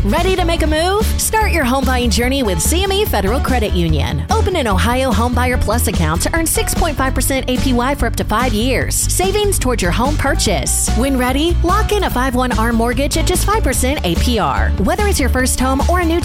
Ready to make a move? Start your home buying journey with CME Federal Credit Union. Open an Ohio Homebuyer Plus account to earn 6.5% APY for up to 5 years. Savings towards your home purchase. When ready, lock in a 5/1 ARM mortgage at just 5% APR. Whether it's your first home or a new